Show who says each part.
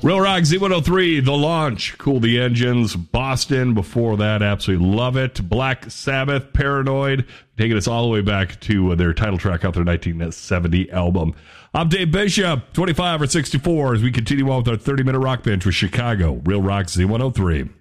Speaker 1: Real Rock Z103, The Launch, Cool the Engines, Boston, before that, absolutely love it. Black Sabbath, Paranoid, taking us all the way back to their title track off their 1970 album. I'm Dave Bishop, 25 or 64, as we continue on with our 30-minute rock bench with Chicago. Real Rock Z103.